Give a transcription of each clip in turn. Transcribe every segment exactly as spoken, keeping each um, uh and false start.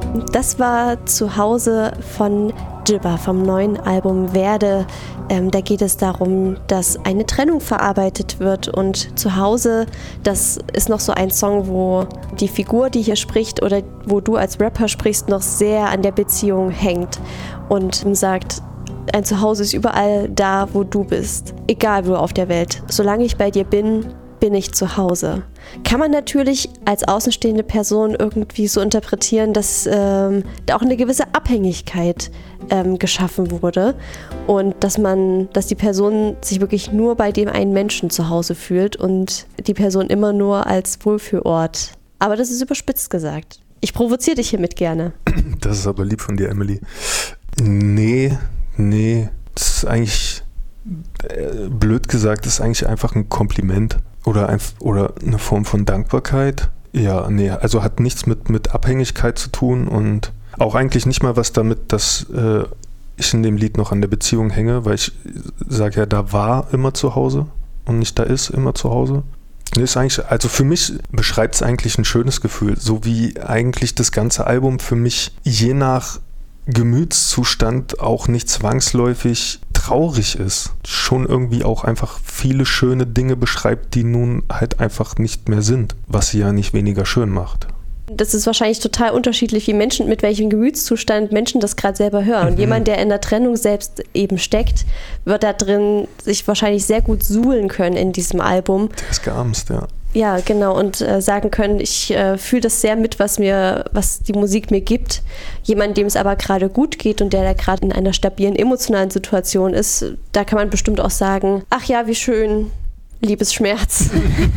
Das war Zuhause von Jibba vom neuen Album Werde. Ähm, da geht es darum, dass eine Trennung verarbeitet wird und Zuhause, das ist noch so ein Song, wo die Figur, die hier spricht oder wo du als Rapper sprichst, noch sehr an der Beziehung hängt und sagt, ein Zuhause ist überall da, wo du bist, egal wo auf der Welt. Solange ich bei dir bin, bin ich zu Hause. Kann man natürlich als außenstehende Person irgendwie so interpretieren, dass ähm, da auch eine gewisse Abhängigkeit ähm, geschaffen wurde und dass man, dass die Person sich wirklich nur bei dem einen Menschen zu Hause fühlt und die Person immer nur als Wohlfühlort. Aber das ist überspitzt gesagt. Ich provoziere dich hiermit gerne. Das ist aber lieb von dir, Emily. Nee, nee, das ist eigentlich, äh, blöd gesagt, das ist eigentlich einfach ein Kompliment. Oder, ein, oder eine Form von Dankbarkeit. Ja, nee, also hat nichts mit, mit Abhängigkeit zu tun und auch eigentlich nicht mal was damit, dass äh, ich in dem Lied noch an der Beziehung hänge, weil ich sage ja, da war immer zu Hause und nicht da ist immer zu Hause. Nee, ist eigentlich, also für mich beschreibt es eigentlich ein schönes Gefühl, so wie eigentlich das ganze Album für mich je nach Gemütszustand auch nicht zwangsläufig traurig ist. Schon irgendwie auch einfach viele schöne Dinge beschreibt, die nun halt einfach nicht mehr sind, was sie ja nicht weniger schön macht. Das ist wahrscheinlich total unterschiedlich, wie Menschen, mit welchem Gemütszustand Menschen das gerade selber hören. Mhm. Jemand, der in der Trennung selbst eben steckt, wird da drin sich wahrscheinlich sehr gut suhlen können in diesem Album. Der ist geamst, ja. Ja, genau, und äh, sagen können, ich äh, fühle das sehr mit, was mir, was die Musik mir gibt. Jemand, dem es aber gerade gut geht und der da gerade in einer stabilen emotionalen Situation ist, da kann man bestimmt auch sagen, ach ja, wie schön, Liebesschmerz.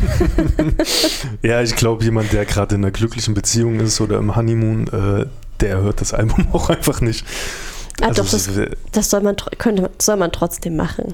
Ja, ich glaube, jemand, der gerade in einer glücklichen Beziehung ist oder im Honeymoon, äh, der hört das Album auch einfach nicht. Ah, also, doch, das, das soll man, könnte, soll man trotzdem machen.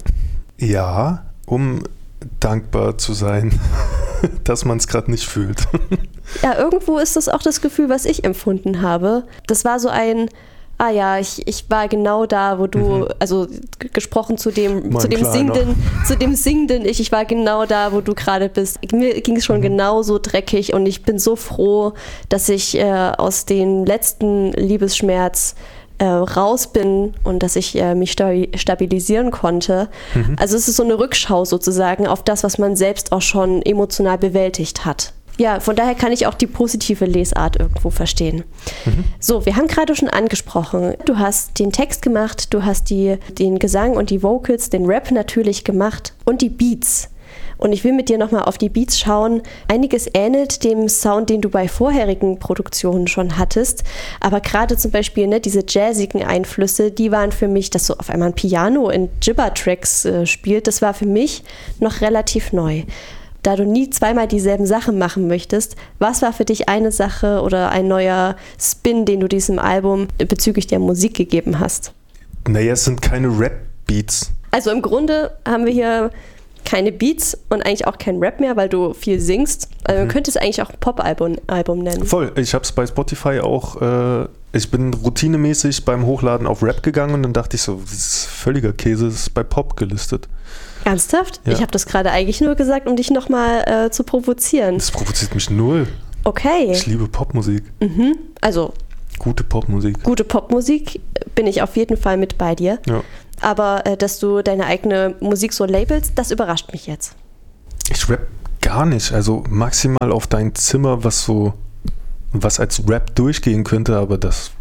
Ja, um dankbar zu sein, dass man es gerade nicht fühlt. Ja, irgendwo ist das auch das Gefühl, was ich empfunden habe. Das war so ein, ah ja, ich, ich war genau da, wo du, mhm. also g- gesprochen zu dem, zu dem singenden, zu dem singenden Ich, ich war genau da, wo du gerade bist. Mir ging es schon mhm. genauso dreckig und ich bin so froh, dass ich äh, aus dem letzten Liebesschmerz Äh, raus bin und dass ich äh, mich stabi- stabilisieren konnte. Mhm. Also es ist so eine Rückschau sozusagen auf das, was man selbst auch schon emotional bewältigt hat. Ja, von daher kann ich auch die positive Lesart irgendwo verstehen. Mhm. So, wir haben gerade schon angesprochen, du hast den Text gemacht, du hast die, den Gesang und die Vocals, den Rap natürlich gemacht und die Beats. Und ich will mit dir nochmal auf die Beats schauen. Einiges ähnelt dem Sound, den du bei vorherigen Produktionen schon hattest. Aber gerade zum Beispiel ne, diese jazzigen Einflüsse, die waren für mich, dass so auf einmal ein Piano in Jibba-Tracks äh, spielt, das war für mich noch relativ neu. Da du nie zweimal dieselben Sachen machen möchtest, was war für dich eine Sache oder ein neuer Spin, den du diesem Album bezüglich der Musik gegeben hast? Naja, es sind keine Rap-Beats. Also im Grunde haben wir hier keine Beats und eigentlich auch kein Rap mehr, weil du viel singst. Also man Mhm. könnte es eigentlich auch ein Pop-Album Album nennen. Voll, ich habe es bei Spotify auch, äh, ich bin routinemäßig beim Hochladen auf Rap gegangen und dann dachte ich so, das ist völliger Käse, das ist bei Pop gelistet. Ernsthaft? Ja. Ich habe das gerade eigentlich nur gesagt, um dich nochmal äh, zu provozieren. Das provoziert mich null. Okay. Ich liebe Popmusik. Mhm. Also Gute Popmusik. gute Popmusik bin ich auf jeden Fall mit bei dir. Ja. Aber äh, dass du deine eigene Musik so labelst, das überrascht mich jetzt. Ich rap gar nicht, also maximal auf dein Zimmer, was so, was als Rap durchgehen könnte, aber das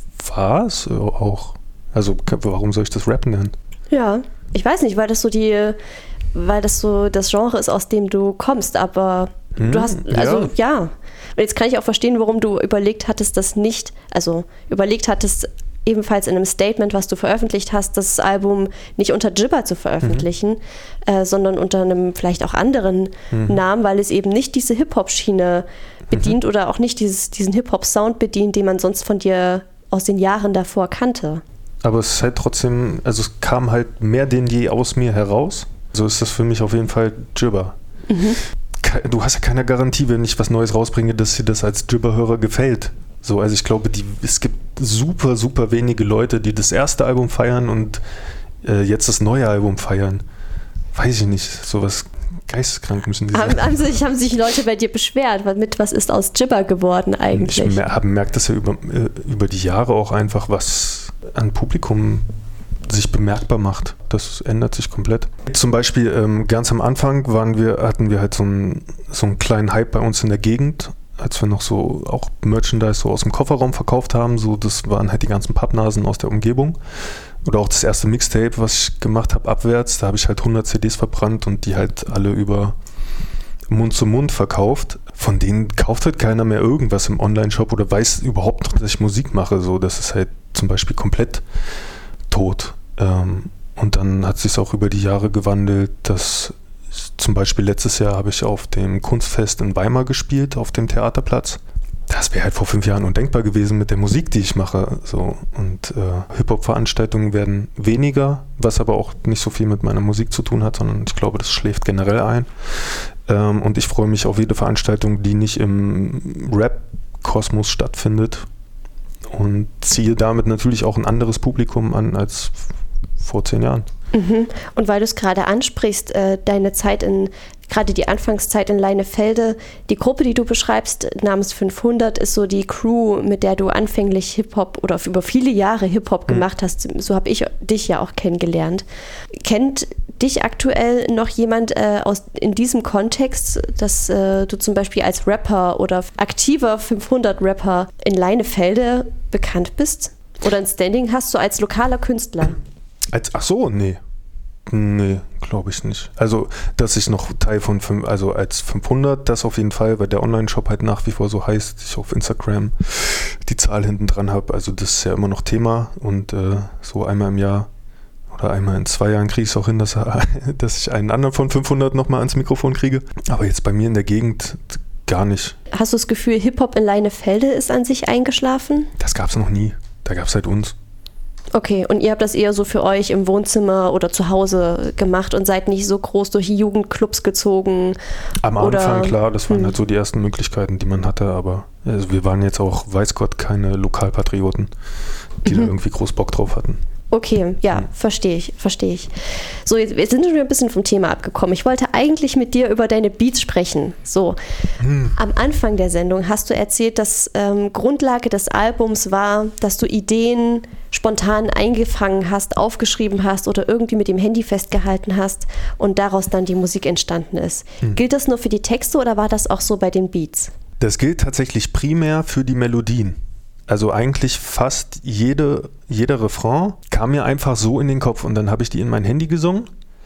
war's auch. Also warum soll ich das Rap nennen? Ja, ich weiß nicht, weil das so die, weil das so das Genre ist, aus dem du kommst, aber Hm, du hast, also ja. ja. Und jetzt kann ich auch verstehen, warum du überlegt hattest, das nicht, also überlegt hattest, ebenfalls in einem Statement, was du veröffentlicht hast, das Album nicht unter Jibba zu veröffentlichen, mhm. äh, sondern unter einem vielleicht auch anderen mhm. Namen, weil es eben nicht diese Hip-Hop-Schiene bedient mhm. oder auch nicht dieses, diesen Hip-Hop-Sound bedient, den man sonst von dir aus den Jahren davor kannte. Aber es ist halt trotzdem, also es kam halt mehr denn je aus mir heraus. So ist das für mich auf jeden Fall Jibba. Mhm. Du hast ja keine Garantie, wenn ich was Neues rausbringe, dass dir das als Jibba-Hörer gefällt. So, also ich glaube, die, es gibt super, super wenige Leute, die das erste Album feiern und äh, jetzt das neue Album feiern. Weiß ich nicht, sowas Geisteskrank müssen die haben, sein. haben, sich, haben sich Leute bei dir beschwert? Mit was ist aus Jibber geworden eigentlich? Ich mer- merke das ja über, über die Jahre auch einfach, was an Publikum sich bemerkbar macht. Das ändert sich komplett. Zum Beispiel ähm, ganz am Anfang waren wir, hatten wir halt so einen, so einen kleinen Hype bei uns in der Gegend, als wir noch so auch Merchandise so aus dem Kofferraum verkauft haben. So, das waren halt die ganzen Pappnasen aus der Umgebung. Oder auch das erste Mixtape, was ich gemacht habe, abwärts. Da habe ich halt hundert C Ds verbrannt und die halt alle über Mund zu Mund verkauft. Von denen kauft halt keiner mehr irgendwas im Online-Shop oder weiß überhaupt noch, dass ich Musik mache. So, das ist halt zum Beispiel komplett tot. Ähm, und dann hat sich es auch über die Jahre gewandelt, dass zum Beispiel letztes Jahr habe ich auf dem Kunstfest in Weimar gespielt, auf dem Theaterplatz. Das wäre halt vor fünf Jahren undenkbar gewesen mit der Musik, die ich mache. So. Und äh, Hip-Hop-Veranstaltungen werden weniger, was aber auch nicht so viel mit meiner Musik zu tun hat, sondern ich glaube, das schläft generell ein. Ähm, und ich freue mich auf jede Veranstaltung, die nicht im Rap-Kosmos stattfindet. Und ziehe damit natürlich auch ein anderes Publikum an als vor zehn Jahren. Mhm. Und weil du es gerade ansprichst, äh, deine Zeit in, gerade die Anfangszeit in Leinefelde, die Gruppe, die du beschreibst, namens fünfhundert, ist so die Crew, mit der du anfänglich Hip-Hop oder über viele Jahre Hip-Hop mhm. gemacht hast. So habe ich dich ja auch kennengelernt. Kennt dich aktuell noch jemand äh, aus, in diesem Kontext, dass äh, du zum Beispiel als Rapper oder aktiver fünfhundert-Rapper in Leinefelde bekannt bist? Oder ein Standing hast, so als lokaler Künstler? Als, ach so, nee. Nee, glaube ich nicht. Also, dass ich noch Teil von, fünf, also als fünfhundert, das auf jeden Fall, weil der Online-Shop halt nach wie vor so heißt, ich auf Instagram die Zahl hinten dran habe. Also, das ist ja immer noch Thema und äh, so einmal im Jahr oder einmal in zwei Jahren kriege ich es auch hin, dass, dass ich einen anderen von fünfhundert nochmal ans Mikrofon kriege. Aber jetzt bei mir in der Gegend gar nicht. Hast du das Gefühl, Hip-Hop in Leinefelde ist an sich eingeschlafen? Das gab es noch nie. Da gab es halt uns. Okay, und ihr habt das eher so für euch im Wohnzimmer oder zu Hause gemacht und seid nicht so groß durch Jugendclubs gezogen? Am oder, Anfang, klar, das waren hm. halt so die ersten Möglichkeiten, die man hatte, aber also wir waren jetzt auch, weiß Gott, keine Lokalpatrioten, die mhm. da irgendwie groß Bock drauf hatten. Okay, ja, verstehe ich, verstehe ich. So, jetzt, jetzt sind wir ein bisschen vom Thema abgekommen. Ich wollte eigentlich mit dir über deine Beats sprechen. So, hm. am Anfang der Sendung hast du erzählt, dass ähm, Grundlage des Albums war, dass du Ideen spontan eingefangen hast, aufgeschrieben hast oder irgendwie mit dem Handy festgehalten hast und daraus dann die Musik entstanden ist. Hm. Gilt das nur für die Texte oder war das auch so bei den Beats? Das gilt tatsächlich primär für die Melodien. Also eigentlich fast jede, jeder Refrain kam mir einfach so in den Kopf und dann habe ich die in mein Handy gesungen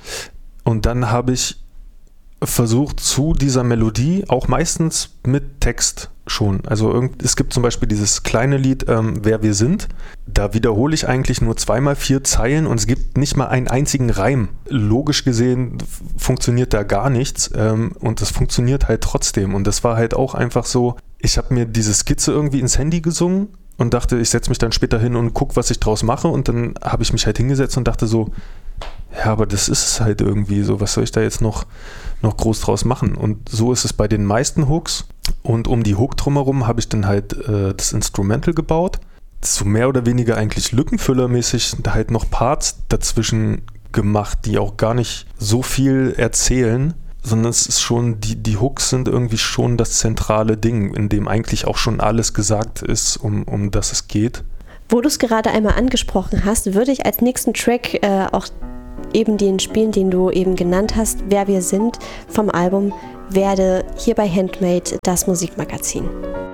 und dann habe ich versucht zu dieser Melodie, auch meistens mit Text schon, also irgend, es gibt zum Beispiel dieses kleine Lied ähm, Wer wir sind, da wiederhole ich eigentlich nur zweimal vier Zeilen und es gibt nicht mal einen einzigen Reim. Logisch gesehen funktioniert da gar nichts ähm, und das funktioniert halt trotzdem und das war halt auch einfach so, ich habe mir diese Skizze irgendwie ins Handy gesungen und dachte, ich setze mich dann später hin und gucke, was ich draus mache und dann habe ich mich halt hingesetzt und dachte so, ja, aber das ist es halt irgendwie so, was soll ich da jetzt noch, noch groß draus machen? Und so ist es bei den meisten Hooks und um die Hook drumherum habe ich dann halt äh, das Instrumental gebaut, so mehr oder weniger eigentlich lückenfüllermäßig halt noch Parts dazwischen gemacht, die auch gar nicht so viel erzählen, sondern es ist schon, die, die Hooks sind irgendwie schon das zentrale Ding, in dem eigentlich auch schon alles gesagt ist, um, um das es geht. Wo du es gerade einmal angesprochen hast, würde ich als nächsten Track äh, auch eben den spielen, den du eben genannt hast, Wer wir sind, vom Album Werde, hier bei Handmade, das Musikmagazin.